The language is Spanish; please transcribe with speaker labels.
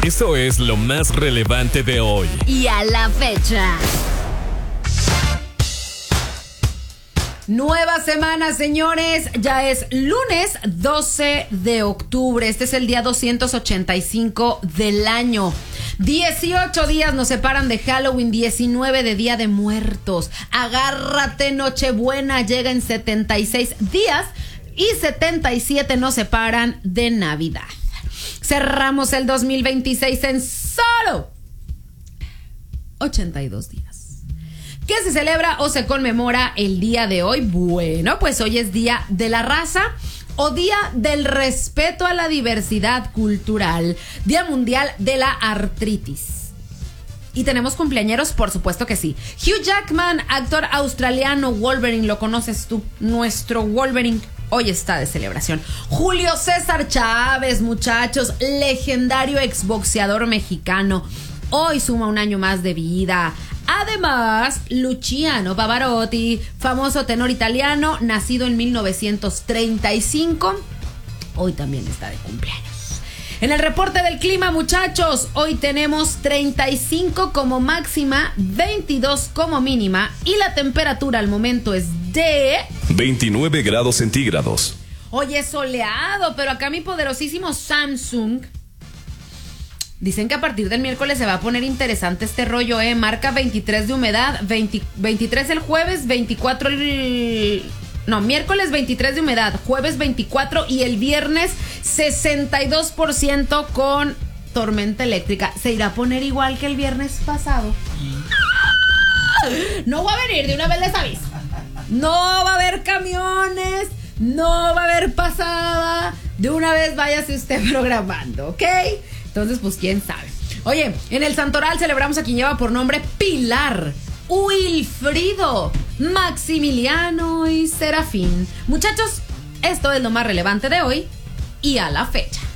Speaker 1: Eso es lo más relevante de hoy.
Speaker 2: Y a la fecha. Nueva semana, señores. Ya es lunes 12 de octubre. Este es el día 285 del año. 18 días nos separan de Halloween, 19 de Día de Muertos. Agárrate, Nochebuena llega en 76 días y 77 nos separan de Navidad. Cerramos el 2026 en solo 82 días. ¿Qué se celebra o se conmemora el día de hoy? Bueno, pues hoy es Día de la Raza o Día del Respeto a la Diversidad Cultural, Día Mundial de la Artritis. ¿Y tenemos cumpleañeros? Por supuesto que sí. Hugh Jackman, actor australiano, Wolverine, ¿lo conoces tú? Nuestro Wolverine hoy está de celebración. Julio César Chávez, muchachos, legendario exboxeador mexicano, hoy suma un año más de vida. Además, Luciano Pavarotti, famoso tenor italiano, nacido en 1935, hoy también está de cumpleaños. En el reporte del clima, muchachos, hoy tenemos 35 como máxima, 22 como mínima y la temperatura al momento es de
Speaker 3: 29 grados centígrados.
Speaker 2: Hoy es soleado, pero acá mi poderosísimo Samsung dicen que a partir del miércoles se va a poner interesante este rollo, marca 23 de humedad, 23 el jueves, 24 miércoles 23 de humedad, jueves 24 y el viernes 62% con tormenta eléctrica. ¿Se irá a poner igual que el viernes pasado? No va a venir, de una vez les aviso. No va a haber camiones, no va a haber pasada. De una vez váyase usted programando, ¿ok? Entonces, pues, quién sabe. Oye, en el Santoral celebramos a quien lleva por nombre Pilar, Wilfrido, Maximiliano y Serafín. Muchachos, esto es lo más relevante de hoy y a la fecha.